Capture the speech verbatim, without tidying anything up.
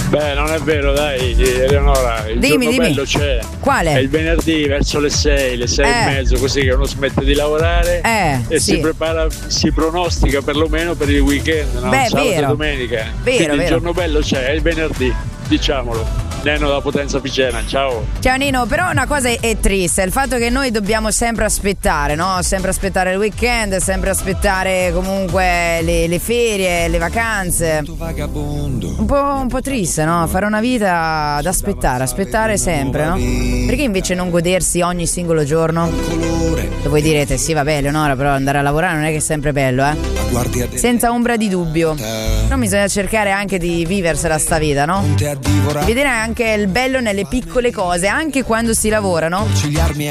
Beh, non è vero, dai, Eleonora. Il dimmi, giorno dimmi. bello c'è. Quale? È il venerdì verso le sei, le sei Eh. e mezzo, così che uno smette di lavorare Eh, e sì. si prepara, si pronostica perlomeno per il weekend, no? Beh, Sabato vero. e domenica. Vero, Quindi il vero. giorno bello c'è, è il venerdì, diciamolo. Neno da Potenza Picena, ciao. Ciao Nino, però una cosa è, è triste, il fatto che noi dobbiamo sempre aspettare, no? Sempre aspettare il weekend, sempre aspettare comunque le, le ferie, le vacanze. Un po', un po' triste, no? Fare una vita ad aspettare, aspettare sempre, no? Perché invece non godersi ogni singolo giorno? E voi direte, sì vabbè Leonora, però andare a lavorare non è che è sempre bello, eh? Senza ombra di dubbio. Però bisogna cercare anche di viversela sta vita, no? Vedere anche il bello nelle piccole cose, anche quando si lavora, no?